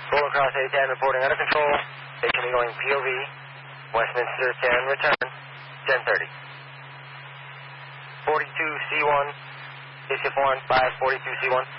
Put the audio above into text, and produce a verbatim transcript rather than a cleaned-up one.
Golden Cross A ten reporting under control. Station be going P O V. Westminster ten, return. ten thirty. forty-two C one. Bishop one, five forty-two C one.